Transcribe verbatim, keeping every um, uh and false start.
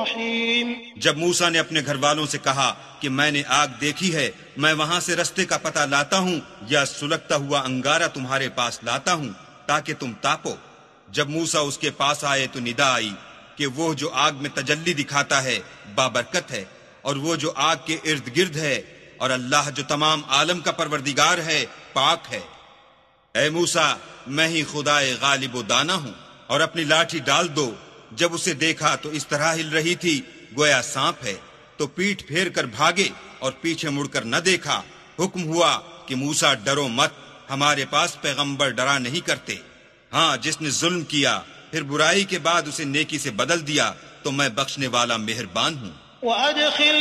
रहीम। जब मूसा ने अपने घर वालों से कहा कि मैंने आग देखी है, मैं वहां से रास्ते का पता लाता हूँ या सुलगता हुआ अंगारा तुम्हारे पास लाता हूँ ताकि तुम तापो। जब मूसा उसके पास आए तो निदा आई कि वो जो आग में तजल्ली दिखाता है बाबरकत है, और वो जो आग के इर्द गिर्द है, और अल्लाह जो तमाम आलम का परवरदिगार है पाक है। ए मूसा, मैं ही खुदाए गालिब दाना हूँ। और अपनी लाठी डाल दो। जब उसे देखा तो इस तरह हिल रही थी गोया सांप है, तो पीठ फेर कर भागे और पीछे मुड़कर न देखा। हुक्म हुआ कि मूसा डरो मत, हमारे पास पैगंबर डरा नहीं करते। हाँ, जिसने जुल्म किया फिर बुराई के बाद उसे नेकी से बदल दिया तो मैं बख्शने वाला मेहरबान हूँ।